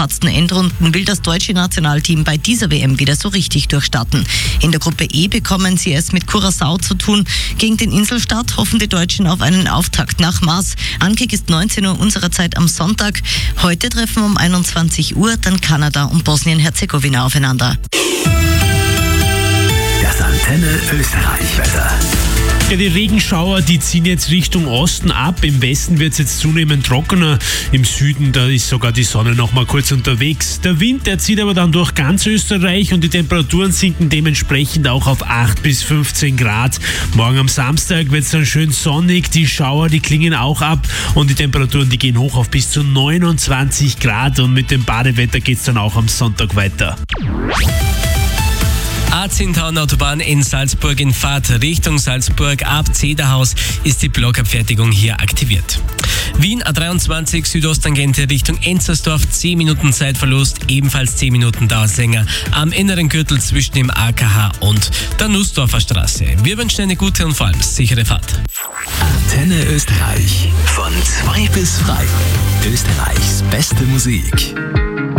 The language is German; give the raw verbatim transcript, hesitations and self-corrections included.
verpatzten Endrunden will das deutsche Nationalteam bei dieser W M wieder so richtig durchstarten. In der Gruppe E bekommen sie es mit Curaçao zu tun. Gegen den Inselstaat hoffen die Deutschen auf einen Auftakt nach Maß. Ankick ist neunzehn Uhr unserer Zeit am Sonntag. Heute treffen um einundzwanzig Uhr dann Kanada und Bosnien-Herzegowina aufeinander. Das Antenne Österreich-Wetter. Ja, die Regenschauer, die ziehen jetzt Richtung Osten ab. Im Westen wird es jetzt zunehmend trockener. Im Süden, da ist sogar die Sonne noch mal kurz unterwegs. Der Wind, der zieht aber dann durch ganz Österreich und die Temperaturen sinken dementsprechend auch auf acht bis fünfzehn Grad. Morgen am Samstag wird es dann schön sonnig. Die Schauer, die klingen auch ab und die Temperaturen, die gehen hoch auf bis zu neunundzwanzig Grad. Und mit dem Badewetter geht es dann auch am Sonntag weiter. A zehn Autobahn in Salzburg in Fahrt Richtung Salzburg. Ab Zederhaus ist die Blockabfertigung hier aktiviert. Wien A dreiundzwanzig Südosttangente Richtung Enzersdorf, zehn Minuten Zeitverlust, ebenfalls zehn Minuten dauert es länger am inneren Gürtel zwischen dem A K H und der Nussdorfer Straße. Wir wünschen eine gute und vor allem sichere Fahrt. Antenne Österreich. Von zwei bis drei. Österreichs beste Musik.